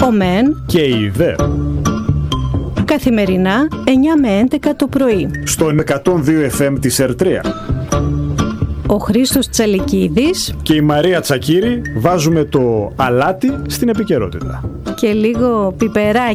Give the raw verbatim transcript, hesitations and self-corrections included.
ο Μεν και η Δε. Καθημερινά εννιά με έντεκα το πρωί. Στον εκατόν δύο εφ εμ της Ερτρία. Ο Χρήστος Τσαλικίδης και η Μαρία Τσακύρη βάζουμε το αλάτι στην επικαιρότητα. Και λίγο πιπεράκι